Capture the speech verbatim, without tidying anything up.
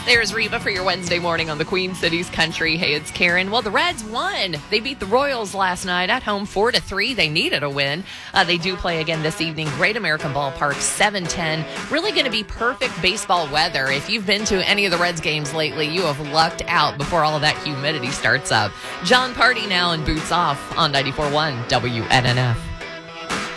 There's Reba for your Wednesday morning on the Queen Cities Country. Hey, it's Karen. Well, the Reds won. They beat the Royals last night at home four to three. They needed a win. Uh, they do play again this evening. Great American Ballpark, seven ten. Really going to be perfect baseball weather. If you've been to any of the Reds games lately, you have lucked out before all of that humidity starts up. John Party now and Boots Off on ninety-four point one W N N F.